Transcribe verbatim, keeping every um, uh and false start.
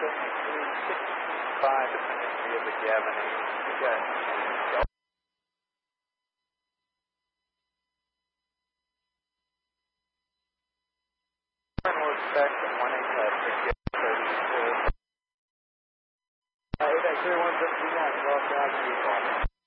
three sixty-five, depending via the Gavin eight. You got we're expecting one eight five six thirty-four. eight eight three one fifty-one, twelve thousand.